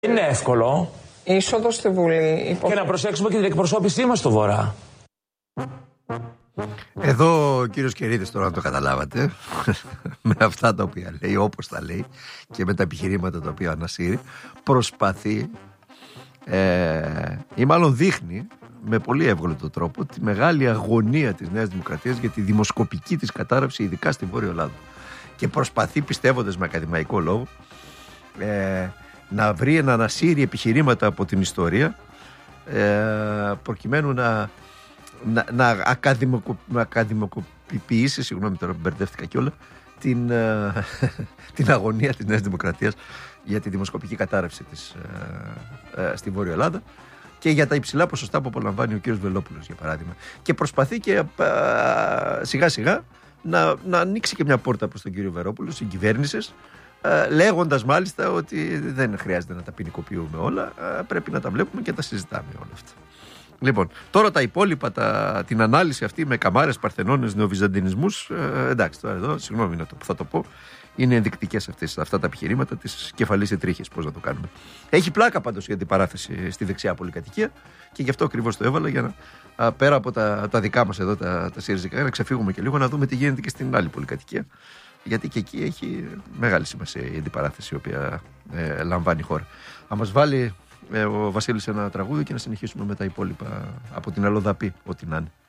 Είναι εύκολο. Είσοδο στη Βουλή. Και να προσέξουμε και την εκπροσώπησή μας στο Βορρά. Εδώ ο κύριος Κερίδης, τώρα να το καταλάβατε, με αυτά τα οποία λέει, όπως τα λέει και με τα επιχειρήματα τα οποία ανασύρει, προσπαθεί ή μάλλον δείχνει με πολύ εύγλωτο τρόπο τη μεγάλη αγωνία της Νέας Δημοκρατίας για τη δημοσκοπική της κατάρρευση, ειδικά στη Βόρεια Ελλάδα. Και προσπαθεί, πιστεύοντας με ακαδημαϊκό λόγο, να βρει, να ανασύρει επιχειρήματα από την ιστορία, προκειμένου να ακαδημοκοποιήσει, συγγνώμη τώρα μπερδεύτηκα κιόλα, την αγωνία της Νέας Δημοκρατίας για τη δημοσκοπική κατάρρευση της στη Βόρεια Ελλάδα και για τα υψηλά ποσοστά που απολαμβάνει ο κύριος Βελόπουλος, για παράδειγμα. Και προσπαθεί και σιγά σιγά να ανοίξει και μια πόρτα προς τον κύριο Βελόπουλο, συγκυβέρνησης, λέγοντας μάλιστα ότι δεν χρειάζεται να τα ποινικοποιούμε όλα, πρέπει να τα βλέπουμε και τα συζητάμε όλα αυτά. Λοιπόν, τώρα τα υπόλοιπα, την ανάλυση αυτή με καμάρες, παρθενώνες, νεοβυζαντινισμούς, εντάξει, τώρα εδώ, συγγνώμη που θα το πω, είναι ενδεικτικές αυτά τα επιχειρήματα της κεφαλής ετρίχης, πώς να το κάνουμε. Έχει πλάκα πάντως η αντιπαράθεση στη δεξιά πολυκατοικία και γι' αυτό ακριβώς το έβαλα, για να πέρα από τα δικά μας εδώ, τα ΣΥΡΙΖΑ, να ξεφύγουμε και λίγο, να δούμε τι γίνεται και στην άλλη πολυκατοικία. Γιατί και εκεί έχει μεγάλη σημασία η αντιπαράθεση η οποία λαμβάνει η χώρα. Θα μας βάλει ο Βασίλης ένα τραγούδι και να συνεχίσουμε με τα υπόλοιπα από την Αλλοδαπή, ό,τι να είναι.